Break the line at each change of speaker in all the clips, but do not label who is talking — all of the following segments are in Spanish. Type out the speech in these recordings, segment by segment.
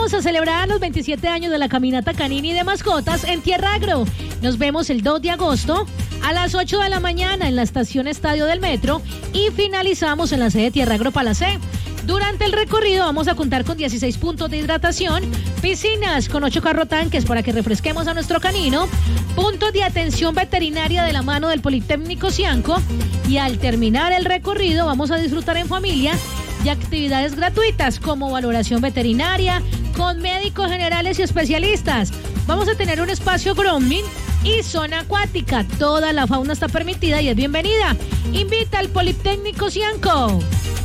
vamos a celebrar los 27 años de la caminata canina y de mascotas en Tierra Agro. Nos vemos el 2 de agosto a las 8 de la mañana en la estación Estadio del Metro y finalizamos en la sede Tierra Agro Palacé. Durante el recorrido vamos a contar con 16 puntos de hidratación, piscinas con 8 carrotanques para que refresquemos a nuestro canino, puntos de atención veterinaria de la mano del Politécnico Cianco y al terminar el recorrido vamos a disfrutar en familia de actividades gratuitas como valoración veterinaria con médicos generales y especialistas. Vamos a tener un espacio grooming y zona acuática. Toda la fauna está permitida y es bienvenida. Invita al Politécnico Cianco.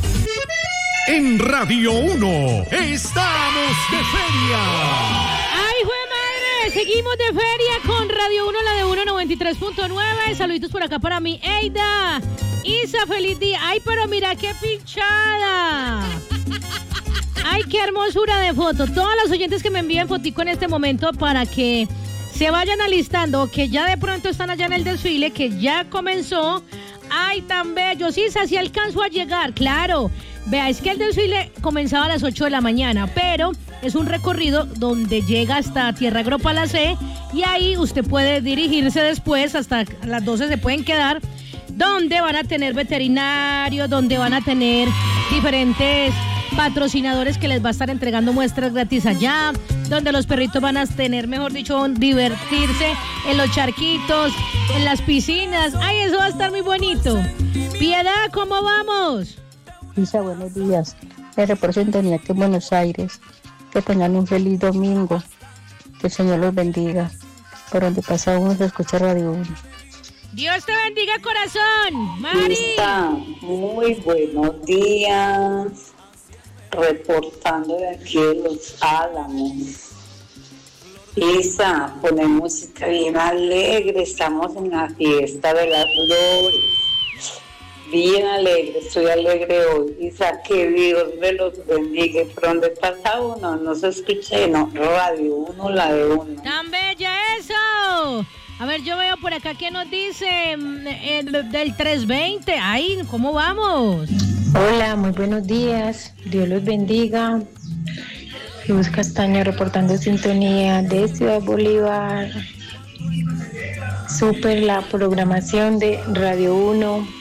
En Radio 1 estamos de feria.
¡Ay, jue madre! Seguimos de feria con Radio 1, la de 193.9. Saluditos por acá para mi Eida. Isa, feliz día. ¡Ay, pero mira qué pinchada! ¡Ay, qué hermosura de foto! Todos los oyentes que me envíen fotico en este momento para que se vayan alistando, que ya de pronto están allá en el desfile, que ya comenzó. ¡Ay, tan bellos! Isa, si alcanzo a llegar, claro. Vea, es que el desfile comenzaba a las 8 de la mañana, pero es un recorrido donde llega hasta Tierra Agro Palacé y ahí usted puede dirigirse después, hasta las 12 se pueden quedar, donde van a tener veterinarios, donde van a tener diferentes patrocinadores que les va a estar entregando muestras gratis allá, donde los perritos van a tener, mejor dicho, divertirse en los charquitos, en las piscinas. ¡Ay, eso va a estar muy bonito! Piedad, ¿cómo vamos?
Isa, buenos días. Me reporto sintonía que en Buenos Aires. Que tengan un feliz domingo. Que el Señor los bendiga. Por donde pasa uno se escucha Radio 1.
Dios te bendiga, corazón. Mari.
Isa, muy buenos días. Reportando de aquí de Los Álamos. Isa, poner música bien alegre. Estamos en la fiesta de las flores. Bien alegre, estoy alegre hoy. Isa, que Dios me los bendiga. ¿Por dónde pasa uno? No se escucha, no. Radio 1, la de 1.
¡Tan bella eso! A ver, yo veo por acá que nos dice del 320. ¡Ay, cómo vamos!
Hola, muy buenos días. Dios los bendiga. Jesús Castaño reportando sintonía de Ciudad Bolívar. Súper la programación de Radio 1.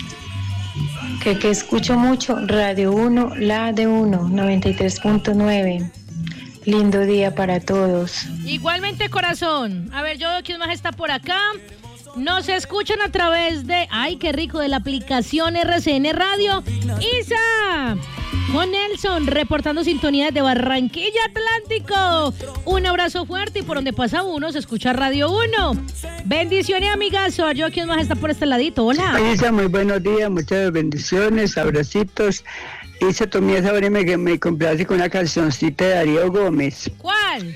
Que escucho mucho, Radio 1, la de 1, 93.9. Lindo día para todos.
Igualmente, corazón. A ver, yo veo quién más está por acá. Nos escuchan a través de, ay, qué rico, de la aplicación RCN Radio. Isa, con Nelson, reportando sintonía desde Barranquilla Atlántico. Un abrazo fuerte y por donde pasa uno se escucha Radio 1. Bendiciones, amigazo. Yo, ¿quién más está por este ladito? Hola.
Isa, muy buenos días, muchas bendiciones, abracitos. Isa, tomé esa hora que me complace con una cancioncita de Darío Gómez.
¿Cuál?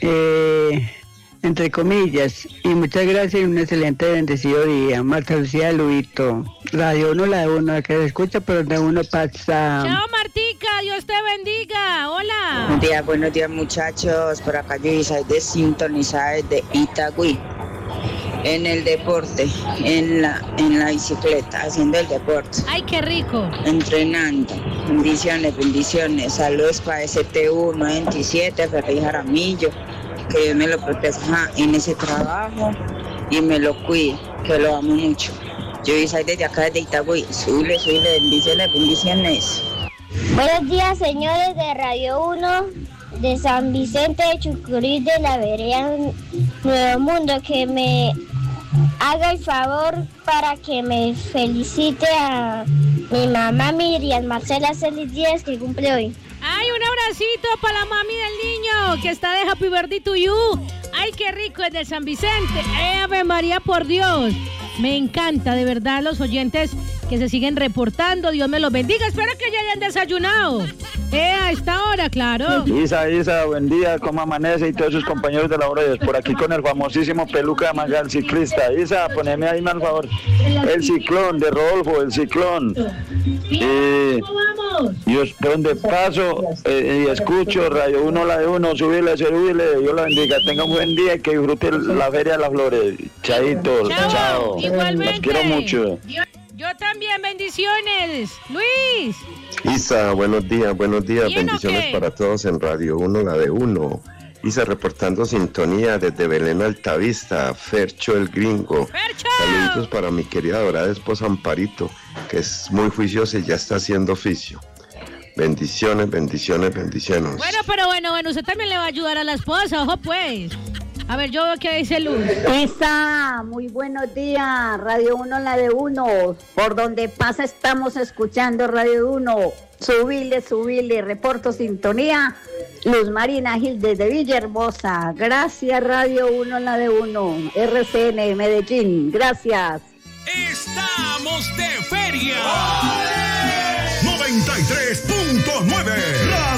Entre comillas, y muchas gracias y un excelente bendecido día. Marta Lucía Luito, Radio 1, la de 1, que se escucha, pero de uno pasa.
Chao, Martica, Dios te bendiga. Hola.
Buenos días, muchachos. Por acá yo Isai de sintonizar de Itagüí. En el deporte, en la bicicleta, haciendo el deporte.
Ay, qué rico.
Entrenando. Bendiciones. Saludos para ST1 27, Ferri Jaramillo. Que Dios me lo proteja en ese trabajo y me lo cuide, que lo amo mucho. Yo soy desde acá, desde Itagüí. Súbele, bendiciones.
Buenos días, señores de Radio 1, de San Vicente de Chucurí, de la vereda Nuevo Mundo, que me haga el favor para que me felicite a mi mamá Miriam Marcela Celis Díaz, que cumple hoy.
Ay, un abracito para la mami del niño que está de Happy Birthday to you. Ay, qué rico, es de San Vicente. Ave María, por Dios. Me encanta, de verdad, los oyentes que se siguen reportando. Dios me los bendiga. Espero que ya hayan desayunado. A esta hora, claro.
Isa, buen día, ¿cómo amanece? Y todos sus compañeros de labores, por aquí con el famosísimo Peluca de Magal, ciclista. Isa, poneme ahí, mal favor. El ciclón de Rodolfo, el ciclón. Yo donde paso y escucho Radio 1, la de 1, subirle, Dios la bendiga, tenga un buen día y que disfrute la Feria de las Flores. Chaito, chao.
Igualmente.
Los quiero mucho.
Yo también, bendiciones. Luis.
Isa, buenos días,
¿Bien
bendiciones para todos en Radio 1, la de 1. Isa reportando sintonía desde Belén Altavista, Fercho el Gringo.
¡Fercho!
Saluditos para mi querida adorada esposa Amparito, que es muy juiciosa y ya está haciendo oficio. Bendiciones.
Bueno, usted también le va a ayudar a la esposa, ojo pues. A ver, yo veo qué dice Luz.
Isa, muy buenos días, Radio 1, la de 1. Por donde pasa estamos escuchando Radio 1. Subile, reporto sintonía. Luz Marina Gil desde Villahermosa. Gracias, Radio 1, la de 1. RCN Medellín, gracias.
¡Estamos de feria! 93.9